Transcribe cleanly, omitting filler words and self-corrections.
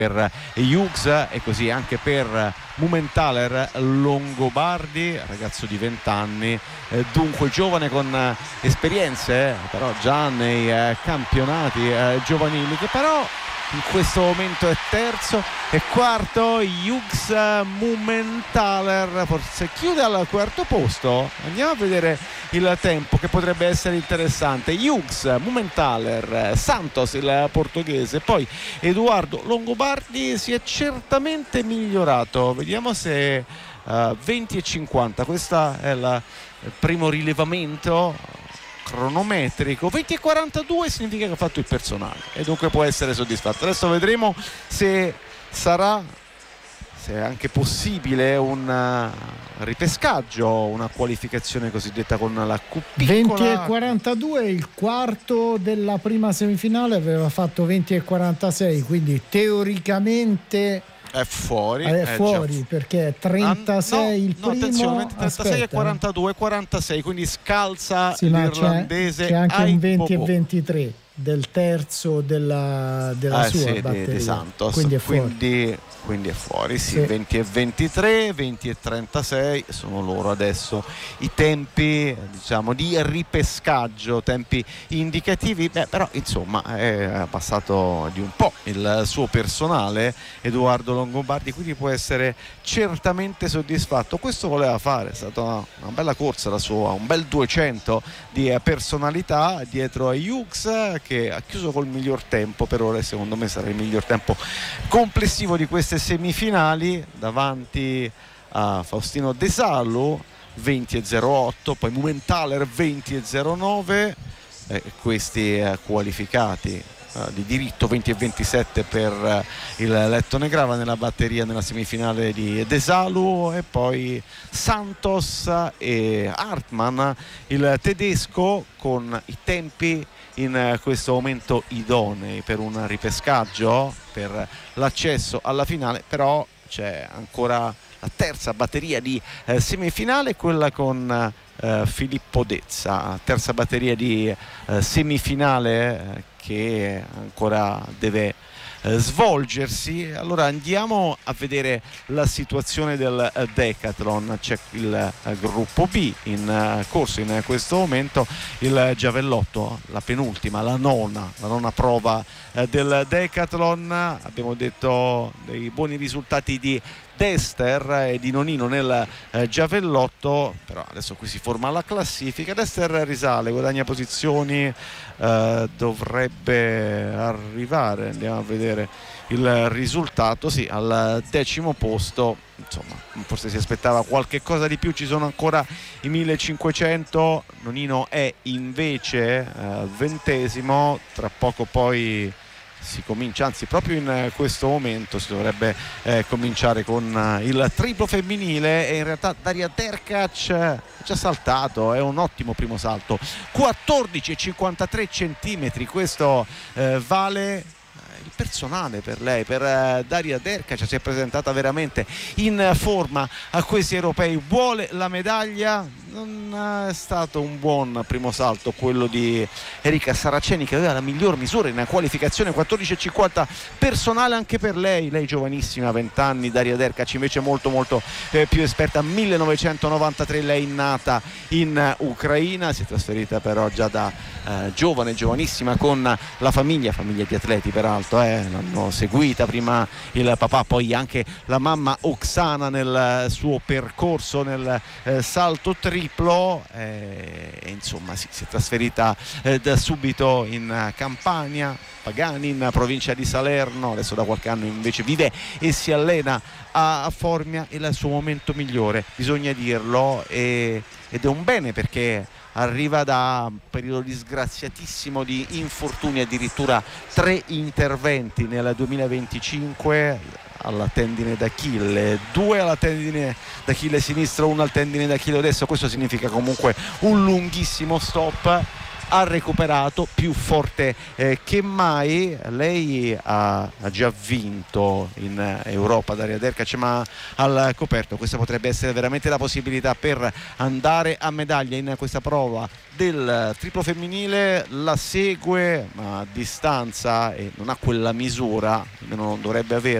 per Hughes e così anche per Mumenthaler Longobardi, ragazzo di 20 anni, dunque giovane con esperienze però già nei campionati giovanili, che però in questo momento è terzo e quarto. Hughes Mumenthaler forse chiude al quarto posto. Andiamo a vedere il tempo, che potrebbe essere interessante. Hughes, Mumenthaler, Santos il portoghese, poi Edoardo Longobardi si è certamente migliorato. Vediamo se 20 e 50, questo è il primo rilevamento cronometrico. 20 e 42 significa che ha fatto il personale e dunque può essere soddisfatto. Adesso vedremo se è anche possibile un ripescaggio, una qualificazione cosiddetta con la Q piccola. 20 e 42, il quarto della prima semifinale aveva fatto 20 e 46, quindi teoricamente è fuori, perché è 36 il primo. Attenzione, 36 e 42 46, quindi scalza sì, l'irlandese. C'è anche un 20 e 23 del terzo della sua batteria di Santos, quindi è fuori. Quindi è fuori, sì. 20 e 23, 20 e 36 sono loro adesso i tempi, diciamo, di ripescaggio, tempi indicativi. Però insomma è passato di un po' il suo personale Edoardo Longobardi, quindi può essere certamente soddisfatto. Questo voleva fare, è stata una bella corsa la sua, un bel 200 di personalità dietro a Hughes, che ha chiuso col miglior tempo per ora e secondo me sarà il miglior tempo complessivo di queste semifinali, davanti a Faustino De Sallo 20,08, poi Mumenthaler 20,09, questi qualificati di diritto 20,27 per il lettone Grava nella batteria nella semifinale di De Sallo, e poi Santos e Hartmann il tedesco con i tempi in questo momento idonei per un ripescaggio, per l'accesso alla finale. Però c'è ancora la terza batteria di semifinale, quella con Filippo Dezza, terza batteria di semifinale che ancora deve svolgersi. Allora andiamo a vedere la situazione del decathlon. C'è il gruppo B in corso in questo momento, il giavellotto, la penultima, la nona prova del decathlon. Abbiamo detto dei buoni risultati di Dester e di Nonino nel giavellotto, però adesso qui si forma la classifica. Dester risale, guadagna posizioni, dovrebbe arrivare, andiamo a vedere il risultato, sì, al 10° posto. Insomma, forse si aspettava qualche cosa di più. Ci sono ancora i 1500, Nonino è invece 20°, tra poco poi si comincia, anzi proprio in questo momento si dovrebbe cominciare con il triplo femminile, e in realtà Daria Derkac ci ha saltato, è un ottimo primo salto, 14,53 centimetri, questo vale il personale per lei, per Daria Derkac. Si è presentata veramente in forma a questi europei, vuole la medaglia. Non è stato un buon primo salto quello di Erika Saraceni, che aveva la miglior misura in qualificazione, 14,50 personale anche per lei giovanissima, 20 anni. Daria Derkac invece molto più esperta, 1993 lei nata in Ucraina, si è trasferita però già da giovanissima con la famiglia di atleti, peraltro l'hanno seguita prima il papà, poi anche la mamma Oksana nel suo percorso nel salto triplo, e insomma si è trasferita da subito in Campania, Pagani, in provincia di Salerno. Adesso da qualche anno invece vive e si allena a Formia. È il suo momento migliore, bisogna dirlo, ed è un bene, perché arriva da un periodo disgraziatissimo di infortuni, addirittura 3 interventi nel 2025 alla tendine d'Achille, 2 alla tendine d'Achille sinistro, 1 al tendine d'Achille destro. Questo significa comunque un lunghissimo stop, ha recuperato più forte che mai. Lei ha già vinto in Europa Daria Derkac, ma al coperto questa potrebbe essere veramente la possibilità per andare a medaglia in questa prova del triplo femminile. La segue ma a distanza e non ha quella misura, almeno non dovrebbe averla,